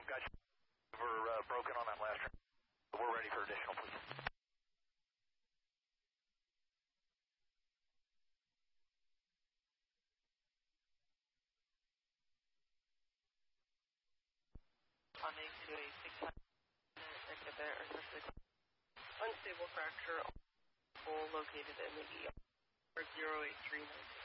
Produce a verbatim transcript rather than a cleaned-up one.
got you over uh, broken on that last round. We're ready for additional, please. Responding to a six hundred exhibit or suspect unstable fracture hole located in the E R zero eight three nine.